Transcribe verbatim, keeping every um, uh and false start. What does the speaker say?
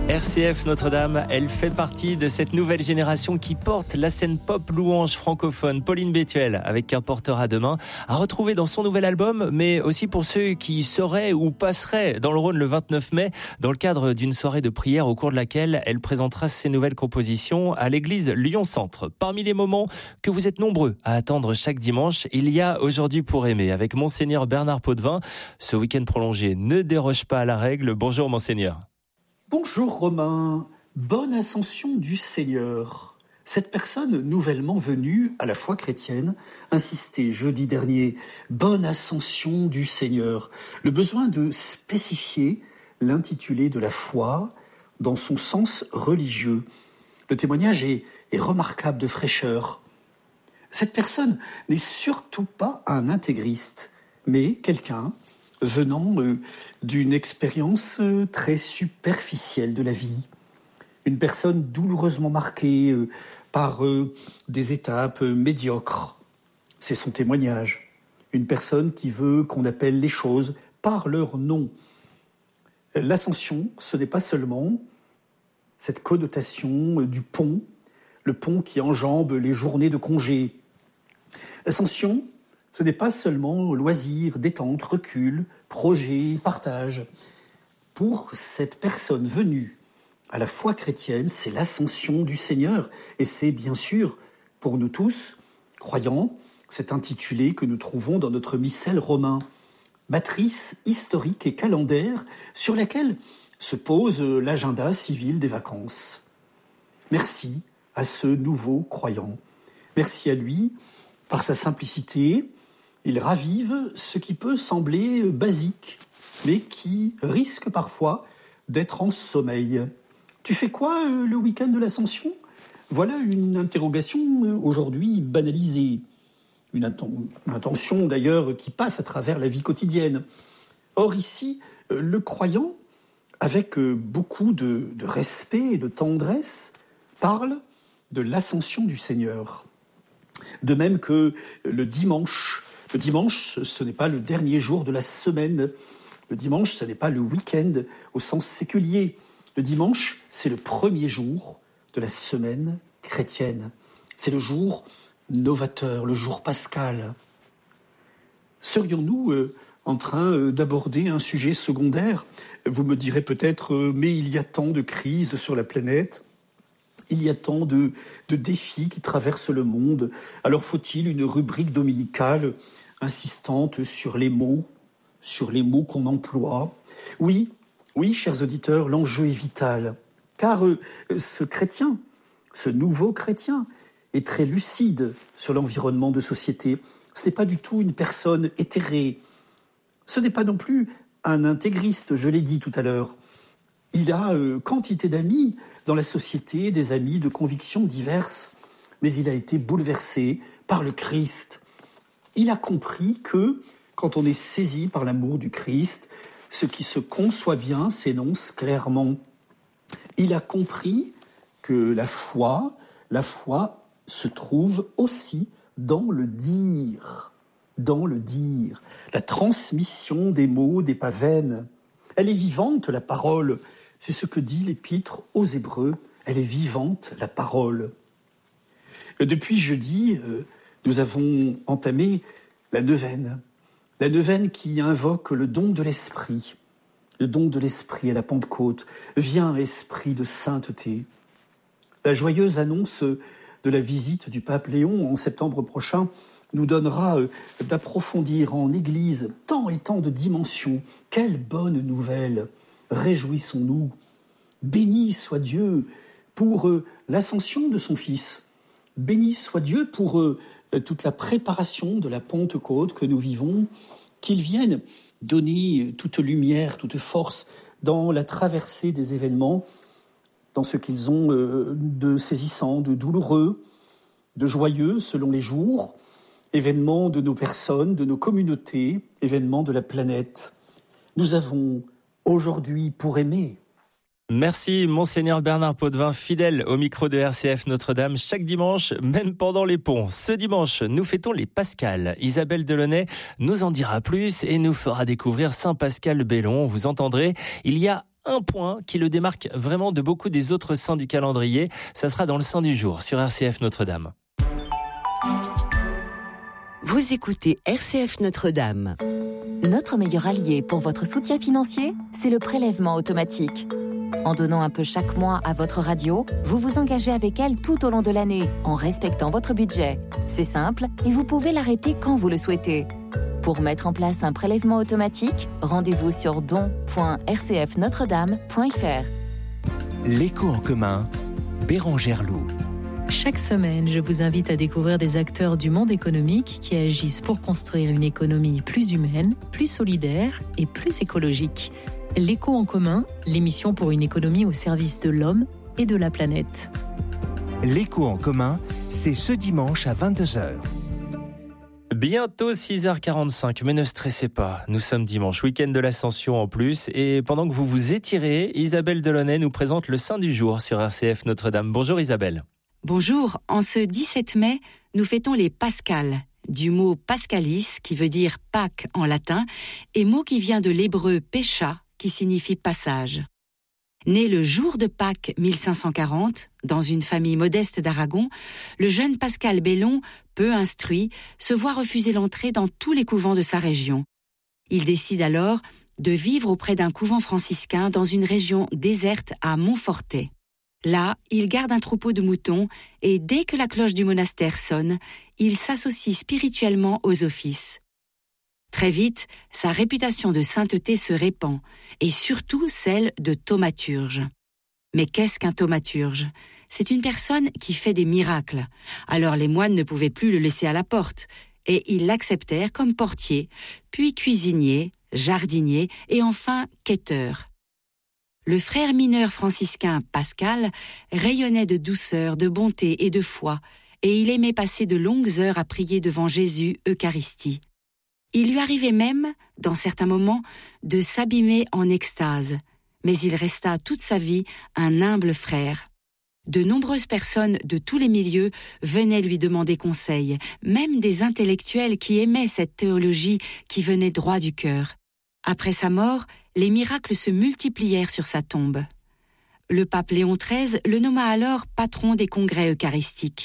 R C F Notre-Dame, elle fait partie de cette nouvelle génération qui porte la scène pop louange francophone. Pauline Bétuel, avec Qu'un portera demain, à retrouver dans son nouvel album, mais aussi pour ceux qui seraient ou passeraient dans le Rhône le vingt-neuf mai, dans le cadre d'une soirée de prière au cours de laquelle elle présentera ses nouvelles compositions à l'église Lyon-Centre. Parmi les moments que vous êtes nombreux à attendre chaque dimanche, il y a Aujourd'hui pour aimer, avec Monseigneur Bernard Potvin. Ce week-end prolongé ne déroge pas à la règle. Bonjour Monseigneur. Bonjour Romain, bonne ascension du Seigneur. Cette personne nouvellement venue à la foi chrétienne insistait jeudi dernier, bonne ascension du Seigneur. Le besoin de spécifier l'intitulé de la foi dans son sens religieux. Le témoignage est, est remarquable de fraîcheur. Cette personne n'est surtout pas un intégriste, mais quelqu'un venant euh, d'une expérience euh, très superficielle de la vie. Une personne douloureusement marquée euh, par euh, des étapes euh, médiocres. C'est son témoignage. Une personne qui veut qu'on appelle les choses par leur nom. L'ascension, ce n'est pas seulement cette connotation euh, du pont, le pont qui enjambe les journées de congé. L'ascension, ce n'est pas seulement loisir, détente, recul, projet, partage. Pour cette personne venue à la foi chrétienne, c'est l'ascension du Seigneur. Et c'est bien sûr, pour nous tous, croyants, cet intitulé que nous trouvons dans notre missel romain. Matrice historique et calendaire sur laquelle se pose l'agenda civil des vacances. Merci à ce nouveau croyant. Merci à lui, par sa simplicité. Il ravive ce qui peut sembler basique, mais qui risque parfois d'être en sommeil. Tu fais quoi euh, le week-end de l'Ascension ? Voilà une interrogation euh, aujourd'hui banalisée. Une, atten- une intention d'ailleurs qui passe à travers la vie quotidienne. Or ici, euh, le croyant, avec euh, beaucoup de, de respect et de tendresse, parle de l'ascension du Seigneur. De même que le dimanche, Le dimanche, ce n'est pas le dernier jour de la semaine. Le dimanche, ce n'est pas le week-end au sens séculier. Le dimanche, c'est le premier jour de la semaine chrétienne. C'est le jour novateur, le jour pascal. Serions-nous euh, en train euh, d'aborder un sujet secondaire ? Vous me direz peut-être, euh, mais il y a tant de crises sur la planète. Il y a tant de, de défis qui traversent le monde. Alors faut-il une rubrique dominicale insistante sur les mots, sur les mots qu'on emploie ? Oui, oui, chers auditeurs, l'enjeu est vital. Car euh, ce chrétien, ce nouveau chrétien, est très lucide sur l'environnement de société. Ce n'est pas du tout une personne éthérée. Ce n'est pas non plus un intégriste, je l'ai dit tout à l'heure. Il a euh, quantité d'amis dans la société, des amis de convictions diverses, mais il a été bouleversé par le Christ. Il a compris que, quand on est saisi par l'amour du Christ, ce qui se conçoit bien s'énonce clairement. Il a compris que la foi, la foi se trouve aussi dans le dire, dans le dire, la transmission des mots, des pas vaines. Elle est vivante, la parole. C'est ce que dit l'Épître aux Hébreux. Elle est vivante, la parole. Depuis jeudi, nous avons entamé la neuvaine. La neuvaine qui invoque le don de l'Esprit. Le don de l'Esprit à la Pentecôte. Viens, Esprit de sainteté. La joyeuse annonce de la visite du pape Léon en septembre prochain nous donnera d'approfondir en Église tant et tant de dimensions. Quelle bonne nouvelle! Réjouissons-nous. Béni soit Dieu pour euh, l'ascension de son Fils. Béni soit Dieu pour euh, toute la préparation de la Pentecôte que nous vivons, qu'il vienne donner toute lumière, toute force dans la traversée des événements, dans ce qu'ils ont euh, de saisissant, de douloureux, de joyeux selon les jours, événements de nos personnes, de nos communautés, événements de la planète. Nous avons aujourd'hui pour aimer. Merci Monseigneur Bernard Potvin, fidèle au micro de R C F Notre-Dame chaque dimanche, même pendant les ponts. Ce dimanche, nous fêtons les Pascales. Isabelle Delaunay nous en dira plus et nous fera découvrir Saint Pascal Bellon. Vous entendrez, il y a un point qui le démarque vraiment de beaucoup des autres saints du calendrier. Ça sera dans le Saint du jour sur R C F Notre-Dame. Vous écoutez R C F Notre-Dame. Notre meilleur allié pour votre soutien financier, c'est le prélèvement automatique. En donnant un peu chaque mois à votre radio, vous vous engagez avec elle tout au long de l'année, en respectant votre budget. C'est simple et vous pouvez l'arrêter quand vous le souhaitez. Pour mettre en place un prélèvement automatique, rendez-vous sur don point r c f notre dame point f r. L'écho en commun, Bérangère Loup. Chaque semaine, je vous invite à découvrir des acteurs du monde économique qui agissent pour construire une économie plus humaine, plus solidaire et plus écologique. L'écho en commun, l'émission pour une économie au service de l'homme et de la planète. L'écho en commun, c'est ce dimanche à vingt-deux heures. Bientôt six heures quarante-cinq, mais ne stressez pas, nous sommes dimanche, week-end de l'Ascension en plus, et pendant que vous vous étirez, Isabelle Delaunay nous présente le Saint du jour sur R C F Notre-Dame. Bonjour Isabelle. Bonjour, en ce dix-sept mai, nous fêtons les Pascales, du mot pascalis qui veut dire Pâques en latin, et mot qui vient de l'hébreu pesha qui signifie passage. Né le jour de Pâques mille cinq cent quarante, dans une famille modeste d'Aragon, le jeune Pascal Bellon, peu instruit, se voit refuser l'entrée dans tous les couvents de sa région. Il décide alors de vivre auprès d'un couvent franciscain dans une région déserte à Montfortet. Là, il garde un troupeau de moutons et dès que la cloche du monastère sonne, il s'associe spirituellement aux offices. Très vite, sa réputation de sainteté se répand, et surtout celle de thaumaturge. Mais qu'est-ce qu'un thaumaturge ? C'est une personne qui fait des miracles. Alors les moines ne pouvaient plus le laisser à la porte, et ils l'acceptèrent comme portier, puis cuisinier, jardinier et enfin quêteur. Le frère mineur franciscain Pascal rayonnait de douceur, de bonté et de foi, et il aimait passer de longues heures à prier devant Jésus Eucharistie. Il lui arrivait même, dans certains moments, de s'abîmer en extase, mais il resta toute sa vie un humble frère. De nombreuses personnes de tous les milieux venaient lui demander conseil, même des intellectuels qui aimaient cette théologie qui venait droit du cœur. Après sa mort, les miracles se multiplièrent sur sa tombe. Le pape Léon treize le nomma alors patron des congrès eucharistiques.